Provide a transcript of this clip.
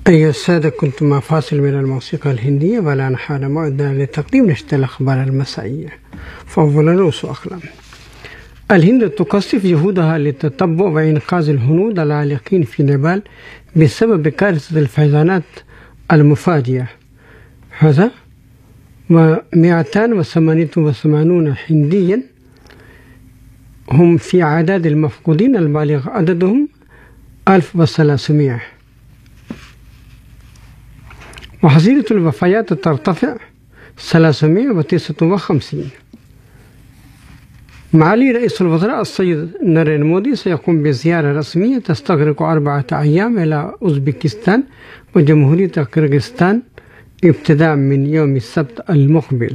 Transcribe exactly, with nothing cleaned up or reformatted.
أيها السادة، كنت مع فاصل من الموسيقى الهندية، والآن حان موعدنا لتقديم نشرة الأخبار المسائية. فأولا رؤوس أقلام. الهند تكثف جهودها للتتبع وإنقاذ الهنود العالقين في نيبال بسبب كارثة الفيضانات المفاجئة. هذا ومئتان وثمانية وثمانون هنديا هم في عدد المفقودين البالغ عددهم ألف وثلاثمائة. وحصيلة الوفيات ترتفع ثلاثمائة وتسعة وخمسين. معالي رئيس الوزراء السيد ناريندرا مودي سيقوم بزيارة رسمية تستغرق أربعة أيام إلى أوزبكستان وجمهورية قرغيزستان ابتداء من يوم السبت المقبل.